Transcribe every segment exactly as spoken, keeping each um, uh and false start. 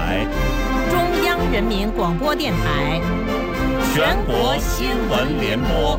台、 中央人民广播电台、 全国新闻联播。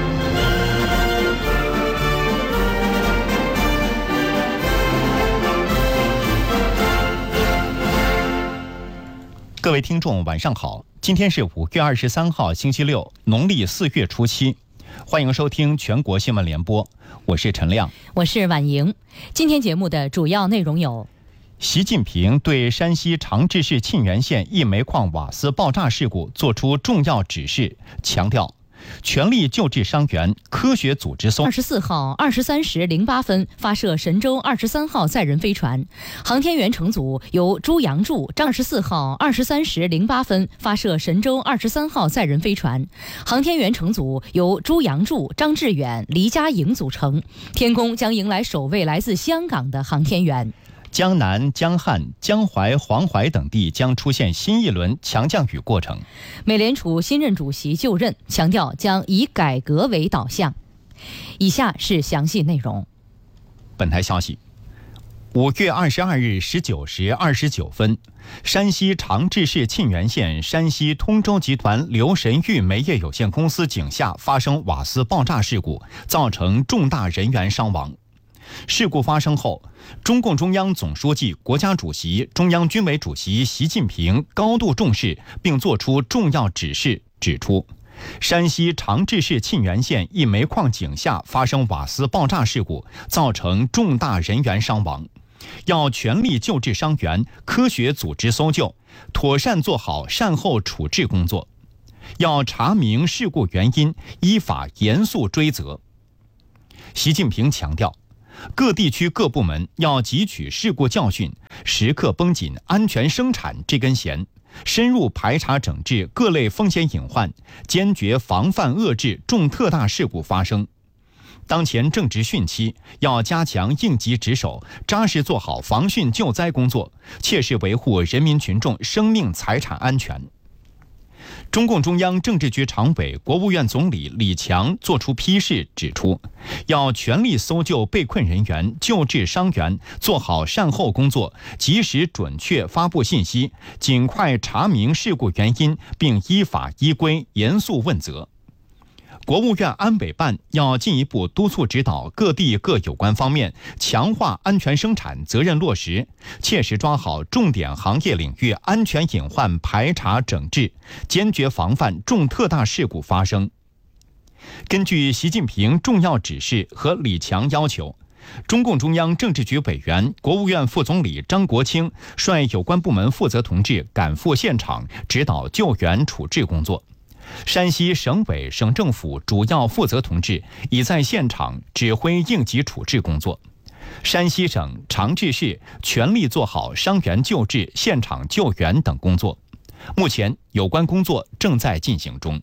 各位听众，晚上好！今天是五月二十三号，星期六，农历四月初七。欢迎收听全国新闻联播，我是陈亮， 我是婉莹。今天节目的主要内容有： 习近平对山西长治市沁源县一煤矿瓦斯爆炸事故作出重要指示，强调全力救治伤员，科学组织搜。 二十四号二十三时零八分发射神舟二十三号载人飞船，航天员乘组由朱杨柱。二十四号二十三时零八分发射神舟二十三号载人飞船，航天员乘组由朱杨柱、张志远、黎佳颖组成。天宫将迎来首位来自香港的航天员。 江南、江汉、江淮、黄淮等地将出现新一轮强降雨过程。 美联储新任主席就任，强调将以改革为导向。以下是详细内容。 本台消息，五月二十二日十九时二十九分，山西长治市沁源县山西通州集团刘神玉煤业有限公司井下发生瓦斯爆炸事故，造成重大人员伤亡。事故发生后，中共中央总书记、国家主席、中央军委主席习近平高度重视，并作出重要指示，指出山西长治市沁源县一煤矿井下发生瓦斯爆炸事故，造成重大人员伤亡，要全力救治伤员，科学组织搜救，妥善做好善后处置工作，要查明事故原因，依法严肃追责。习近平强调，各地区各部门要汲取事故教训，时刻绷紧安全生产这根弦，深入排查整治各类风险隐患，坚决防范遏制重特大事故发生。当前正值汛期，要加强应急值守，扎实做好防汛救灾工作，切实维护人民群众生命财产安全。中共中央政治局常委、国务院总理李强作出批示，指出要全力搜救被困人员，救治伤员，做好善后工作，及时准确发布信息，尽快查明事故原因，并依法依规严肃问责。国务院安委办要进一步督促指导各地各有关方面，强化安全生产责任落实，切实抓好重点行业领域安全隐患排查整治，坚决防范重特大事故发生。根据习近平重要指示和李强要求，中共中央政治局委员、国务院副总理张国清率有关部门负责同志赶赴现场，指导救援处置工作。山西省委、省政府主要负责同志已在现场指挥应急处置工作。山西省长治市全力做好伤员救治、现场救援等工作。目前有关工作正在进行中。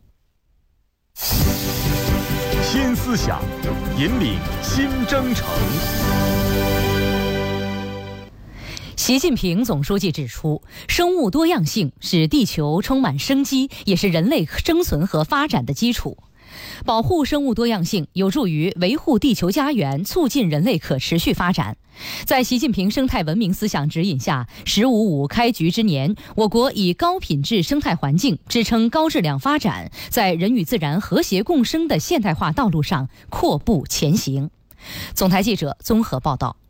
新思想，引领新征程。 习近平总书记指出，生物多样性是地球充满生机，也是人类生存和发展的基础。保护生物多样性有助于维护地球家园，促进人类可持续发展。在习近平生态文明思想指引下，十五五开局之年，我国以高品质生态环境支撑高质量发展，在人与自然和谐共生的现代化道路上阔步前行。总台记者综合报道。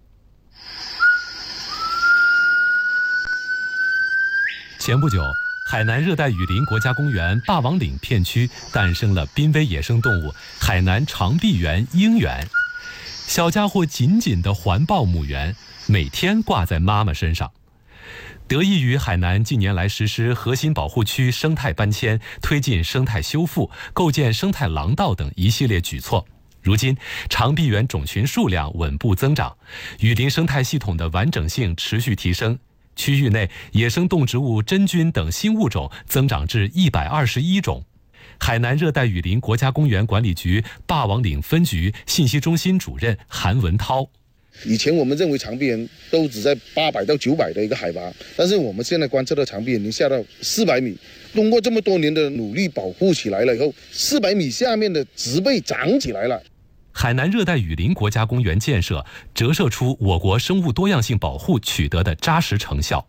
前不久，海南热带雨林国家公园霸王岭片区诞生了濒危野生动物海南长臂猿鹰猿。小家伙紧紧地环抱母猿，每天挂在妈妈身上。得益于海南近年来实施核心保护区生态搬迁、推进生态修复、构建生态廊道等一系列举措，如今长臂猿种群数量稳步增长，雨林生态系统的完整性持续提升。区域内野生动植物真菌等新物种增长至一百二十一种。海南热带雨林国家公园管理局霸王岭分局信息中心主任韩文涛： 以前我们认为长臂猿都只在八百到九百的一个海拔，但是我们现在观测到长臂猿已经下到四百米。通过这么多年的努力保护起来了以后，四百米下面的植被长起来了。 海南热带雨林国家公园建设折射出我国生物多样性保护取得的扎实成效。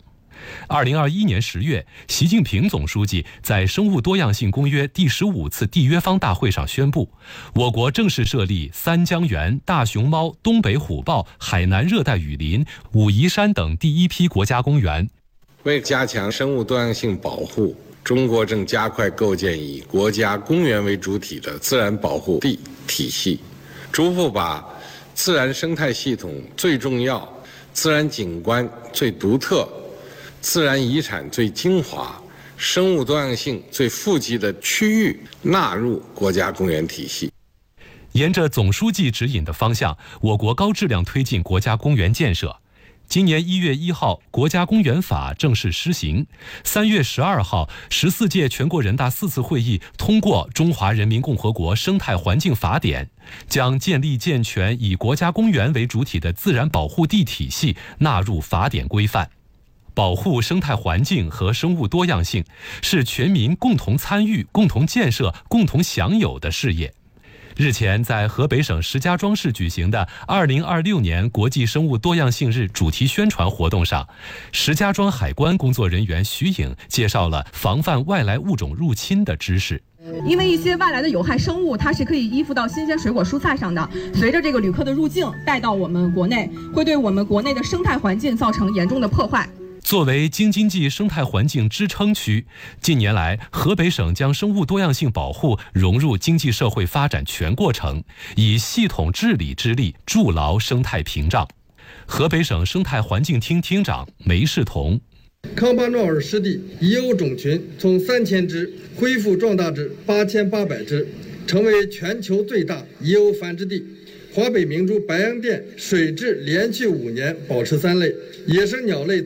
二零二一年十月，习近平总书记在生物多样性公约第十五次缔约方大会上宣布，我国正式设立三江源、大熊猫、东北虎豹、海南热带雨林、武夷山等第一批国家公园。 为加强生物多样性保护，中国正加快构建以国家公园为主体的自然保护地体系，逐步把自然生态系统最重要、自然景观最独特、自然遗产最精华、生物多样性最富集的区域纳入国家公园体系。 沿着总书记指引的方向，我国高质量推进国家公园建设。今年一月一号，国家公园法正式施行。三月十二号，十四届全国人大四次会议通过《中华人民共和国生态环境法典》，将建立健全以国家公园为主体的自然保护地体系纳入法典规范。保护生态环境和生物多样性是全民共同参与、共同建设、共同享有的事业。日前，在河北省石家庄市举行的二零二六年国际生物多样性日主题宣传活动上，石家庄海关工作人员徐颖介绍了防范外来物种入侵的知识。 因为一些外来的有害生物，它是可以依附到新鲜水果蔬菜上的，随着这个旅客的入境带到我们国内，会对我们国内的生态环境造成严重的破坏。 作为京津冀生态环境支撑区，近年来河北省将生物多样性保护融入经济社会发展全过程，以系统治理之力筑牢生态屏障。河北省生态环境厅厅长梅世同： 康巴诺尔湿地已有种群从三千只恢复壮大至八千八百只，成为全球最大已有繁殖地。华北明珠白洋淀水质连续五年保持三类，野生鸟类